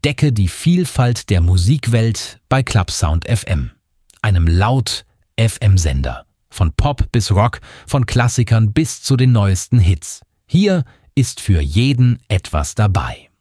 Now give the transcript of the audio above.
Entdecke die Vielfalt der Musikwelt bei Clubsound FM, einem Laut-FM-Sender. Von Pop bis Rock, von Klassikern bis zu den neuesten Hits. Hier ist für jeden etwas dabei.